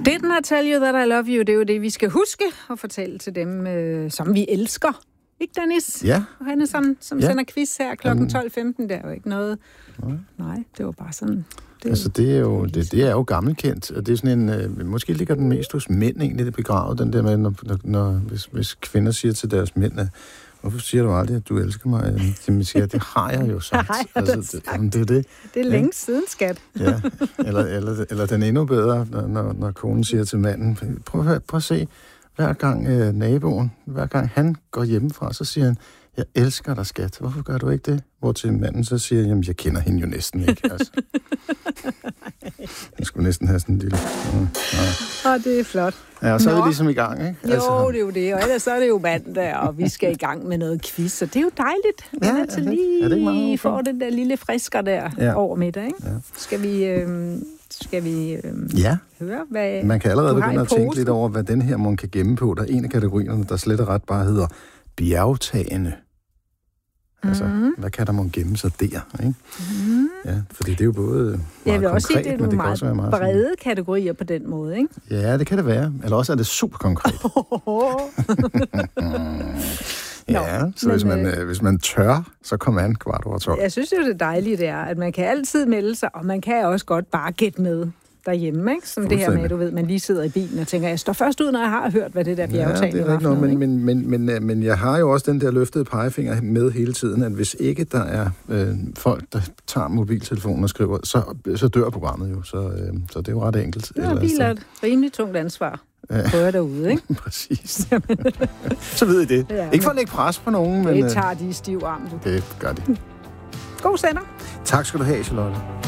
Didn't I tell you that I love you? Det er jo det, vi skal huske og fortælle til dem, som vi elsker. Ikke, Dennis? Ja. Og han er sådan, som sender quiz her kl. 12.15. Det er jo ikke noget... Nej, det var bare sådan... Det er jo gammelkendt, og det er sådan en... måske ligger den mest hos mænd egentlig, det begravet, den der med, hvis kvinder siger til deres mænd, hvorfor siger du aldrig, at du elsker mig? Jamen, siger, det har jeg jo sagt. Det er det. Det er længe siden, skat. Ja, eller den endnu bedre, når konen siger til manden, prøv at se, hver gang naboen, hver gang han går hjemmefra, så siger han, jeg elsker dig, skat. Hvorfor gør du ikke det? Hvortil manden så siger, jamen, jeg kender hende jo næsten ikke. Altså. Jeg skulle næsten have sådan en lille... Det er flot. Ja, og så er vi ligesom i gang, ikke? Jo, det er jo det. Og ellers så er det jo mandag, og vi skal i gang med noget quiz. Så det er jo dejligt. Ja, altså lige få den der lille frisker der over middag, ikke? Ja. Skal vi høre, hvad man kan allerede begynde at tænke posen? lidt over, hvad den her man kan gemme på. Der er en af kategorierne, der slet og ret bare hedder bjergtagende. Altså, hvad kan der må gemme sig der, ikke? Ja, fordi det er jo både meget jeg vil også konkret, sige, det er nogle meget brede sådan... kategorier på den måde, ikke? Ja, det kan det være. Eller også er det super konkret. Hvis man tør, så kommer han 12:15. Jeg synes jo, det dejlige det er, at man kan altid melde sig, og man kan også godt bare gætte med derhjemme, ikke? Som det her med, du ved, man lige sidder i bilen og tænker, jeg står først ud, når jeg har hørt, hvad det der bjergtagende var for noget. Men jeg har jo også den der løftede pegefinger med hele tiden, at hvis ikke der er folk, der tager mobiltelefonen og skriver, så dør programmet jo. Så det er jo ret enkelt. Ja, bil er et rimelig tungt ansvar. Prøver derude, ikke? Præcis. Så ved I det. Ja, ikke for at lægge pres på nogen, men... Det tager de i stiv arm, du. Det gør de. God sender. Tak skal du have, Charlotte.